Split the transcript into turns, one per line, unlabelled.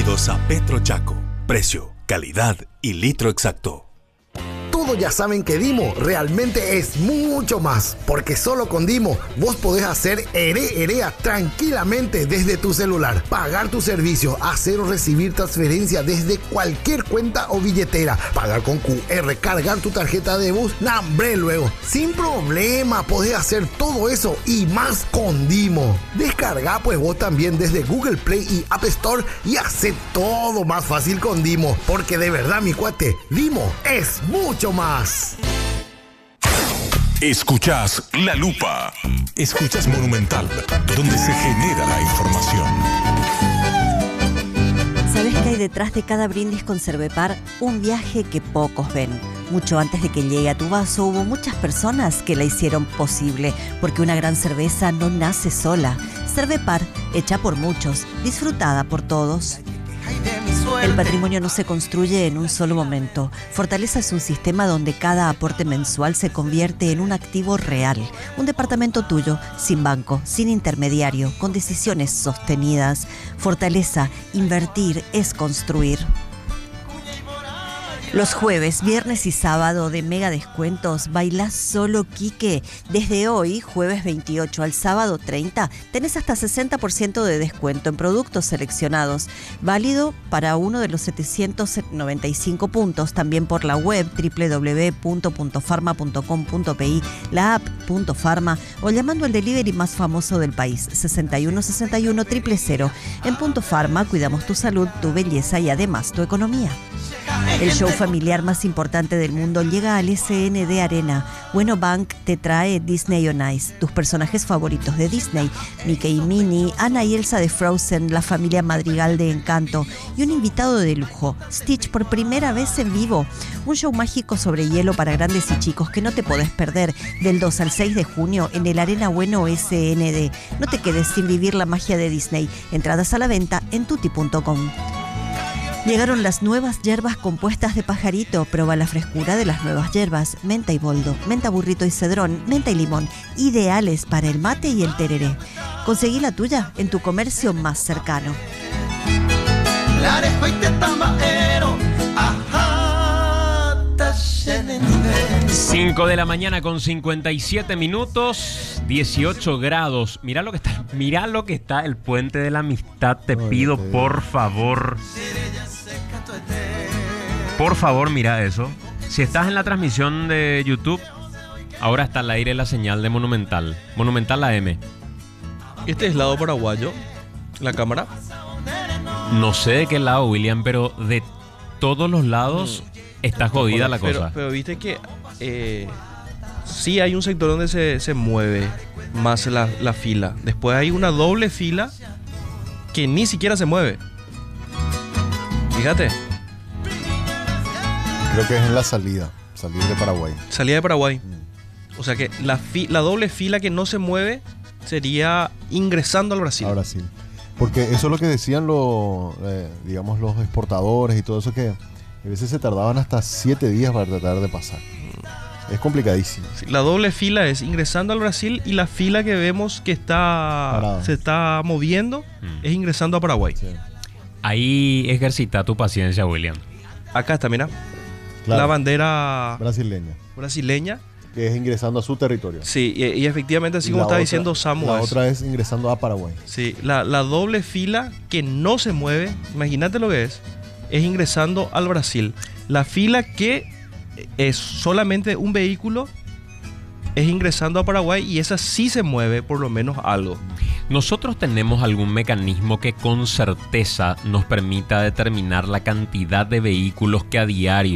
Bienvenidos a Petro Chaco. Precio, calidad y litro exacto.
Todos ya saben que Dimo realmente es mucho más, porque solo con Dimo vos podés hacer herea tranquilamente desde tu celular, pagar tu servicio, hacer o recibir transferencia desde cualquier cuenta o billetera, pagar con QR, cargar tu tarjeta de bus, ¡nambre! Luego, sin problema podés hacer todo eso y más con Dimo. Descarga pues vos también desde Google Play y App Store y hace todo más fácil con Dimo, porque de verdad mi cuate, Dimo es mucho más.
Escuchás La Lupa. Escuchás Monumental, donde se genera la información.
¿Sabés qué hay detrás de cada brindis con Cervepar? Un viaje que pocos ven. Mucho antes de que llegue a tu vaso hubo muchas personas que la hicieron posible, porque una gran cerveza no nace sola. Cervepar, hecha por muchos, disfrutada por todos. El patrimonio no se construye en un solo momento. Fortaleza es un sistema donde cada aporte mensual se convierte en un activo real. Un departamento tuyo, sin banco, sin intermediario, con decisiones sostenidas. Fortaleza, invertir es construir. Los jueves, viernes y sábado de mega descuentos, bailás solo Quique. Desde hoy, jueves 28 al sábado 30, tenés hasta 60% de descuento en productos seleccionados. Válido para uno de los 795 puntos, también por la web www.puntofarma.com.pi, la app Punto Farma o llamando al delivery más famoso del país, 61 61 000. En Punto Farma cuidamos tu salud, tu belleza y además tu economía. El show familiar más importante del mundo llega al SND Arena. Bueno Bank te trae Disney on Ice, tus personajes favoritos de Disney, Mickey y Minnie, Anna y Elsa de Frozen, la familia Madrigal de Encanto y un invitado de lujo, Stitch por primera vez en vivo. Un show mágico sobre hielo para grandes y chicos que no te podés perder del 2 al 6 de junio en el Arena Bueno SND. No te quedes sin vivir la magia de Disney. Entradas a la venta en tutti.com. Llegaron las nuevas hierbas compuestas de pajarito. Prueba la frescura de las nuevas hierbas. Menta y boldo, menta burrito y cedrón, menta y limón. Ideales para el mate y el tereré. Conseguí la tuya en tu comercio más cercano.
5 de la mañana con 57 minutos, 18 grados. Mirá lo que está el puente de la amistad. Te pido, por favor. Por favor, mira eso. Si estás en la transmisión de YouTube, ahora está al aire la señal de Monumental. Monumental AM.
Este es lado paraguayo, la cámara.
No sé de qué lado, William, pero de todos los lados está jodida la cosa.
Pero viste que sí hay un sector donde se mueve más la fila. Después hay una doble fila que ni siquiera se mueve. Fíjate.
Creo que es en la salida de Paraguay.
Salida de Paraguay. O sea que la doble fila que no se mueve sería ingresando al Brasil.
A Brasil. Porque eso es lo que decían los exportadores y todo eso, que a veces se tardaban hasta 7 días para tratar de pasar. Es complicadísimo. Sí,
la doble fila es ingresando al Brasil y la fila que vemos que se está moviendo es ingresando a Paraguay. Sí.
Ahí ejercita tu paciencia, William.
Acá está, mira. Claro. La bandera brasileña.
Que es ingresando a su territorio.
Sí, y efectivamente, así como está diciendo Samu.
La otra es ingresando a Paraguay.
Sí, la doble fila que no se mueve, imagínate lo que es ingresando al Brasil. La fila que es solamente un vehículo es ingresando a Paraguay y esa sí se mueve por lo menos algo.
¿Nosotros tenemos algún mecanismo que con certeza nos permita determinar la cantidad de vehículos que a diario